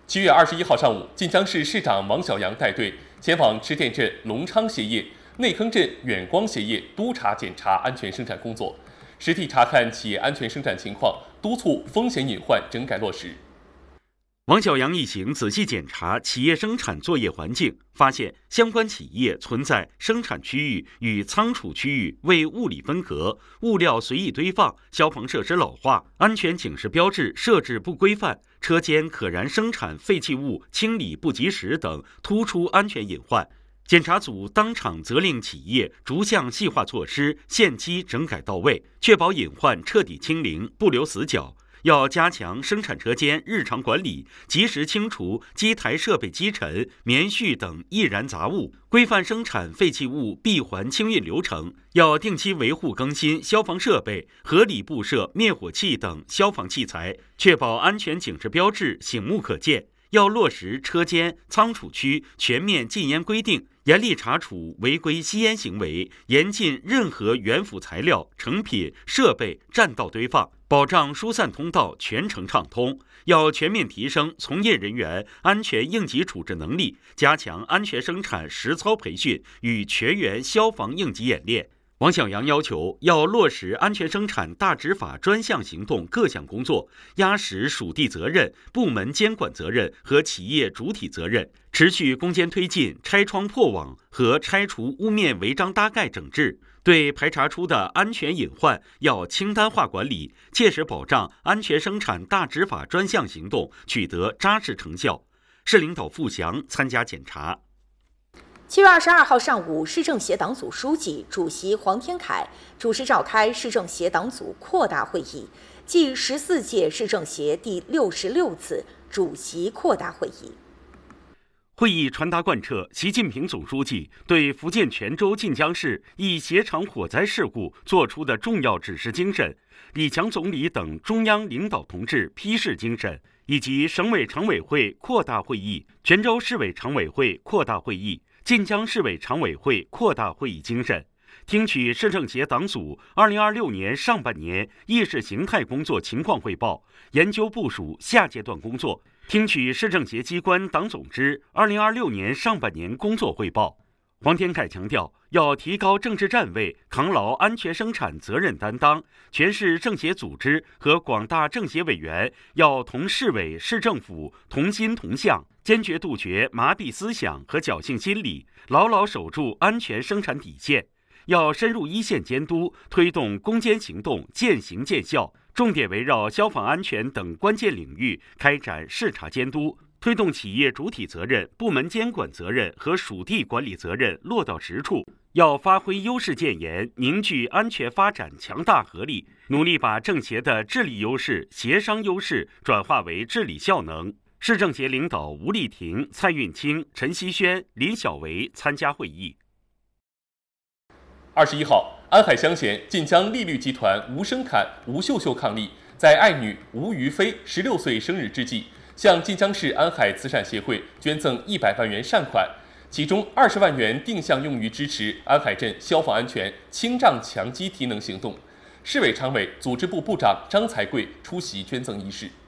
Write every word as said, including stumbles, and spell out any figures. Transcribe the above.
七月二十一号上午，晋江市市长王小杨带队前往池店镇隆昌鞋业、内坑镇远光鞋业督查检查安全生产工作，实地查看企业安全生产情况，督促风险隐患整改落实。 王小杨一行仔细检查企业生产作业环境，发现相关企业存在生产区域与仓储区域未物理分隔、物料随意堆放、消防设施老化、安全警示标志设置不规范、车间可燃生产废弃物清理不及时等突出安全隐患。检查组当场责令企业逐项细化措施，限期整改到位，确保隐患彻底清零，不留死角。要加强生产车间日常管理，及时清除机台设备积尘、棉絮等易燃杂物，规范生产废弃物闭环清运流程。要定期维护更新消防设备，合理布设灭火器等消防器材，确保安全警示标志醒目可见。要落实车间、仓储区全面禁烟规定，严厉查处违规吸烟行为，严禁任何原辅材料、成品、设备占道堆放，保障疏散通道全程畅通。要全面提升从业人员安全应急处置能力，加强安全生产实操培训与全员消防应急演练。王小杨要求要落实安全生产大执法专项行动各项工作，压实属地责任、部门监管责任和企业主体责任，持续攻坚推进拆窗破网和拆除污面违章搭盖整治。对排查出的安全隐患要清单化管理，切实保障安全生产大执法专项行动取得扎实成效。市领导付翔参加检查。 七月二十二号上午，市政协党组书记、主席黄天凯主持召开市政协党组扩大会议，暨十四届市政协第六十六次主席扩大会议。 会议传达贯彻习近平总书记对福建泉州晋江市一鞋厂火灾事故作出的重要指示精神，李强总理等中央领导同志批示精神，以及省委常委会扩大会议、泉州市委常委会扩大会议、晋江市委常委会扩大会议精神，听取市政协党组二零二六年上半年意识形态工作情况汇报，研究部署下阶段工作，听取市政协机关党总支二零二六年上半年工作汇报。黄天凯强调，要提高政治站位，扛牢安全生产责任担当。全市政协组织和广大政协委员要同市委市政府同心同向，坚决杜绝麻痹思想和侥幸心理，牢牢守住安全生产底线。要深入一线监督，推动攻坚行动见形见效，重点围绕消防安全等关键领域开展视察监督，推动企业主体责任、部门监管责任和属地管理责任落到实处。要发挥优势建言，凝聚安全发展强大合力，努力把政协的治理优势、协商优势转化为治理效能。市政协领导吴丽婷、蔡运清、陈希轩、林小维参加会议。 二十一号，安海乡县晋江丽绿集团吴生侃、吴秀秀伉俪在爱女吴于飞十六岁生日之际，向晋江市安海慈善协会捐赠一百万元善款，其中二十万元定向用于支持安海镇消防安全清障强基提能行动。市委常委、组织部部长张才贵出席捐赠仪式。